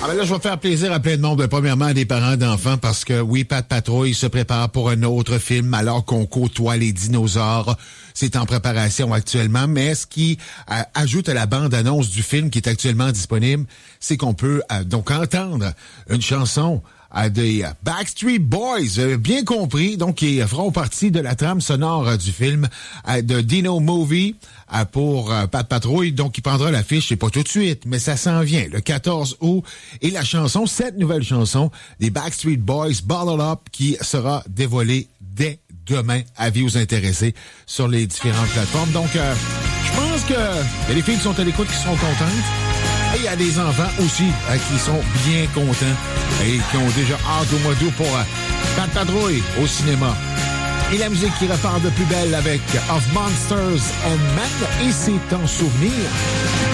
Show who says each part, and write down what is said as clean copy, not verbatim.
Speaker 1: Ah ben là, je vais faire plaisir à plein de monde. Premièrement, à des parents d'enfants, parce que oui, Pat Patrouille se prépare pour un autre film alors qu'on côtoie les dinosaures. C'est en préparation actuellement, mais ce qui ajoute à la bande-annonce du film qui est actuellement disponible, c'est qu'on peut donc entendre une chanson des Backstreet Boys, vous avez bien compris, donc qui feront partie de la trame sonore du film de Dino Movie pour Pat Patrouille, donc il prendra l'affiche, c'est pas tout de suite, mais ça s'en vient, le 14 août, et la chanson, cette nouvelle chanson des Backstreet Boys, Bottle Up, qui sera dévoilée dès demain, avis aux intéressés sur les différentes plateformes. Donc, je pense que y a des filles qui sont à l'écoute, qui seront contentes. Et il y a des enfants aussi qui sont bien contents et qui ont déjà hâte au mois d'août pour Pat Patrouille au cinéma. Et la musique qui repart de plus belle avec Of Monsters and Men, et c'est en souvenir.